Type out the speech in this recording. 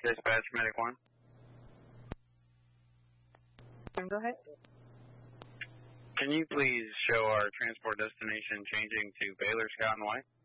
Dispatch, Medic 1. Go ahead. Can you please show our transport destination changing to Baylor, Scott, and White?